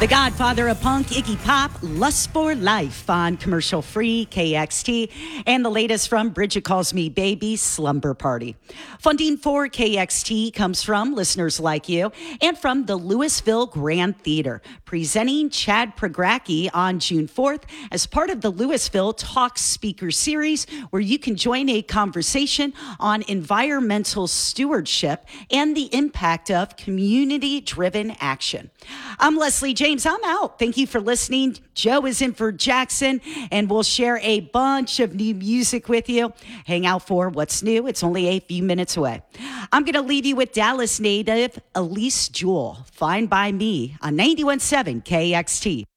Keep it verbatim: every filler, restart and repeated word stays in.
The godfather of punk, Iggy Pop, Lust for Life on commercial-free K X T, and the latest from Bridget Calls Me Baby, Slumber Party. Funding for K X T comes from listeners like you and from the Louisville Grand Theater, presenting Chad Progracki on June fourth as part of the Louisville Talk Speaker Series, where you can join a conversation on environmental stewardship and the impact of community-driven action. I'm Leslie James. I'm out. Thank you for listening. Joe is in for Jackson, and we'll share a bunch of new music with you. Hang out for what's new. It's only a few minutes away. I'm going to leave you with Dallas native Elise Jewell, Fine by Me, on ninety-one point seven K X T.